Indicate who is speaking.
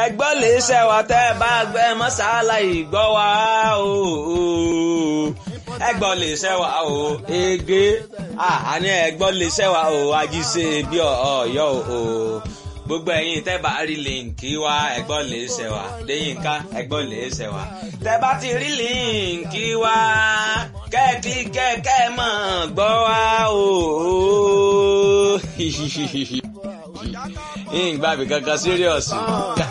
Speaker 1: ẹgbọ́n lè ṣẹ̀wá tẹ́ ẹ bá gbẹ mọ́sálà ìgbọ́ wa o. ẹgbọ́n lè ṣẹ̀wá o ege àní ẹgbọ́n lè ṣẹ̀wá o ajíṣe bí ọ̀yọ́ o. gbogbo ẹ̀yin tẹ́ bá rí líǹkì wa ẹgbọ́n lè ṣẹ̀wá Déyìnká ẹgbọ́n lè ṣẹ̀wá tẹ́ bá ti rí líǹkì wa kẹ́ẹ̀kẹ́ mọ̀ gbọ́ wa o. ìgbàgbé kankan serious.